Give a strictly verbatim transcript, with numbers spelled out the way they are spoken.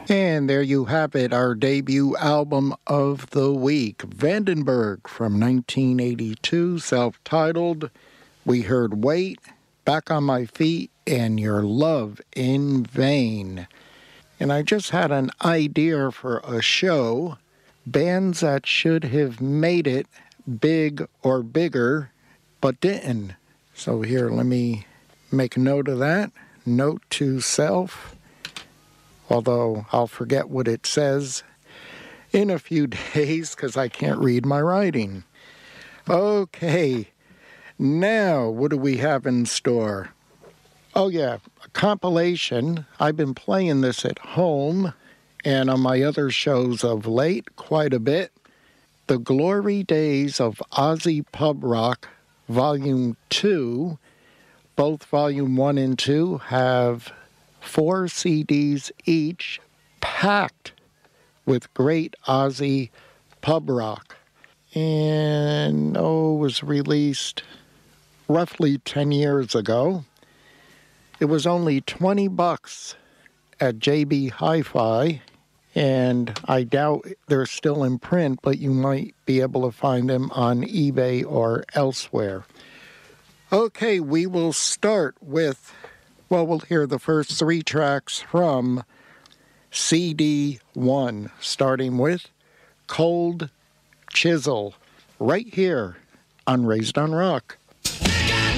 And there you have it, our debut album of the week, Vandenberg from nineteen eighty-two, self-titled. We heard Wait, Back on My Feet, and Your Love in Vain. And I just had an idea for a show, bands that should have made it big or bigger, but didn't. So here, let me make a note of that. Note to self. Although I'll forget what it says in a few days because I can't read my writing. Okay, now what do we have in store? Oh yeah, a compilation. I've been playing this at home and on my other shows of late quite a bit. The Glory Days of Aussie Pub Rock, Volume two. Both Volume one and two have four C Ds each, packed with great Aussie pub rock. And, oh, it was released roughly ten years ago. It was only twenty bucks at J B Hi-Fi, and I doubt they're still in print, but you might be able to find them on eBay or elsewhere. Okay, we will start with, well, we'll hear the first three tracks from C D one, starting with Cold Chisel, right here on Raised on Rock.